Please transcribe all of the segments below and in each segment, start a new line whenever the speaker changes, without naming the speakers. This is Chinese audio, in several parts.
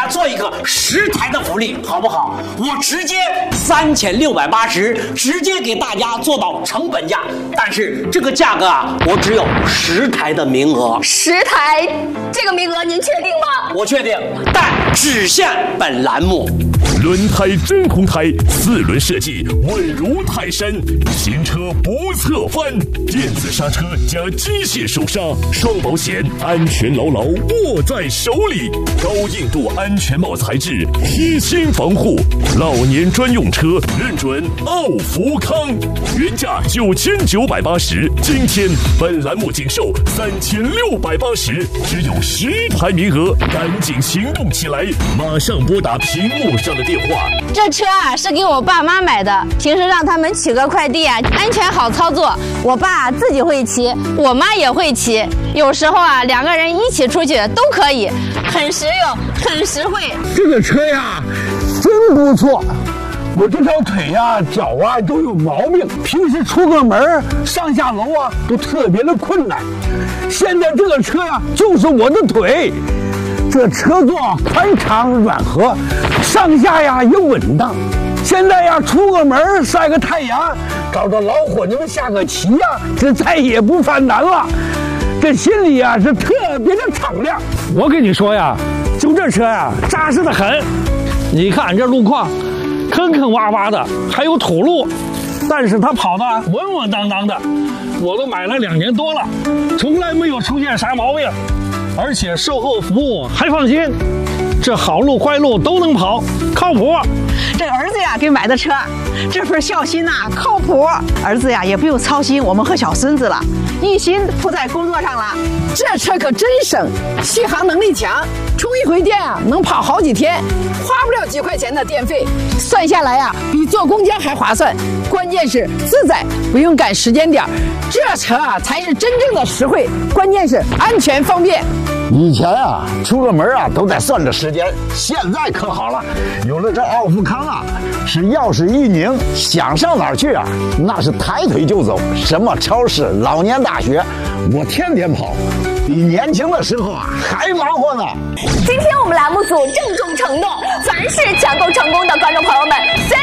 家做一个10台的福利，好不好？我直接3680，直接给大家做到成本价。但是这个价格啊，我只有10台的名额。
10台，这个名额您确定吗？
我确定，但只限本栏目。
轮胎真红胎，4轮设计稳如泰山，行车不侧翻，电子刹车加机械手刹，双保险，安全牢牢握在手里。高硬度安全帽材质，贴心防护，老年专用车认准奥福康，原价9980，今天本栏目仅售3680，只有10台名额，赶紧行动起来，马上拨打屏幕上的电话。
这车啊是给我爸妈买的，平时让他们取个快递啊，安全好操作。我爸自己会骑，我妈也会骑，有时候啊2个人一起出去都可以，很实用，很实惠。
这个车呀，真不错。我这条腿呀、脚啊都有毛病，平时出个门上下楼啊都特别的困难。现在这个车呀，就是我的腿。这车座宽敞软和，上下呀也稳当。现在呀，出个门晒个太阳，找着老伙计们下个棋呀，这再也不犯难了。这心里呀是特别的敞亮。我跟你说呀，就这车呀，扎实的很。你看这路况，坑坑洼洼的，还有土路，但是它跑得稳稳当当的。我都买了2年多了，从来没有出现啥毛病。而且售后服务还放心，这好路坏路都能跑，靠谱。
这儿子呀给买的车，这份孝心呐靠谱，儿子呀也不用操心我们和小孙子了，一心扑在工作上了。这车可真省，续航能力强，充一回电啊能跑好几天，花不了几块钱的电费，算下来呀比坐公交还划算。关键是自在，不用赶时间点，这车啊才是真正的实惠，关键是安全方便。
以前啊，出个门啊都得算着时间，现在可好了，有了这奥福康啊，是钥匙一拧，想上哪儿去啊，那是抬腿就走，什么超市、老年大学，我天天跑，比年轻的时候啊还忙活呢。
今天我们栏目组郑重承诺，凡是抢购成功的观众朋友们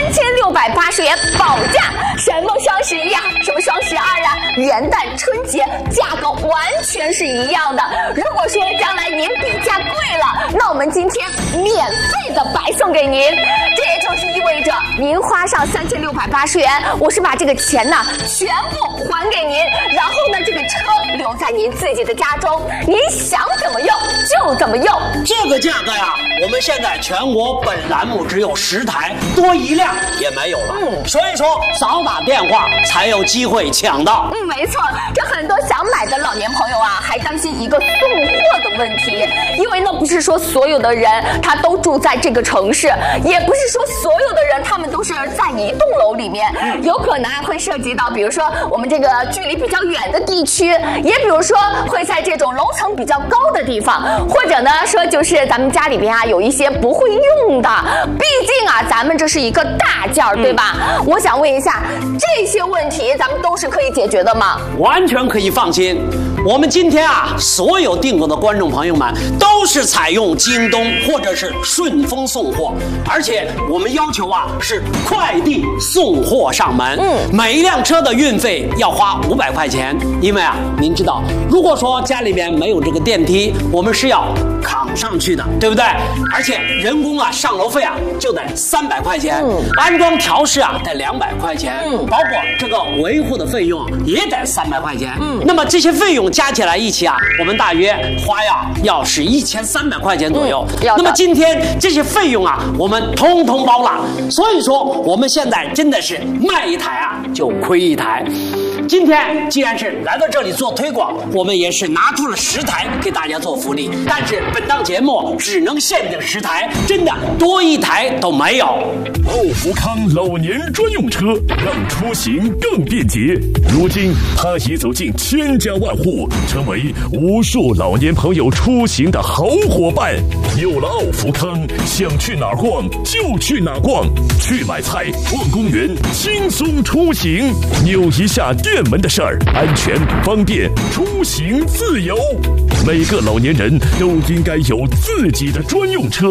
，3680元保价。什么双11呀，什么双12啊，元旦、春节价格完全是一样的。如果说将来您比价贵了，那我们今天免费的白送给您。这也就是意味着您花上3680元，我是把这个钱呢全部还给您，然后呢这个车留在您自己的家中，您想怎么用就怎么用。
这个价格呀，我们现在全国本栏目只有10台，多1辆也没有了。所以说早打电话才有机会抢到。
没错，这很多想买的老年朋友啊，还担心一个送货的问题，因为呢不是说所有的人他都住在这个城市，也不是说所有的人他们都是在一栋楼里面，有可能会涉及到，比如说我们这个距离比较远的地区，也比如说会在这种楼层比较高的地方，或者呢说就是咱们家里边啊有一些不会用的，毕竟啊咱们这是一个大件儿，对吧？我想问一下，这些问题咱们都是可以解决的吗？
完全可以放心。我们今天啊，所有订购的观众朋友们都是采用京东或者是顺丰送货，而且我们要求啊是快递送货上门。每一辆车的运费要花500块钱，因为啊，您知道，如果说家里边没有这个电梯，我们是要扛上去的，对不对？而且人工啊上楼费啊就得300块钱，安装调试啊得200块钱，包括这个维护的费用也得300块钱。那么这些费用加起来一起啊，我们大约花呀要是1300块钱左右。那么今天这些费用啊，我们通通包了。所以说我们现在真的是卖一台啊就亏一台。今天既然是来到这里做推广，我们也是拿出了10台给大家做福利，但是本档节目只能限定10台，真的多1台都没有。
奥福康老年专用车，让出行更便捷。如今它已走进千家万户，成为无数老年朋友出行的好伙伴。有了奥福康，想去哪儿逛就去哪儿逛，去买菜、逛公园，轻松出行。扭一下电门的事儿，安全方便，出行自由。每个老年人都应该有自己的专用车。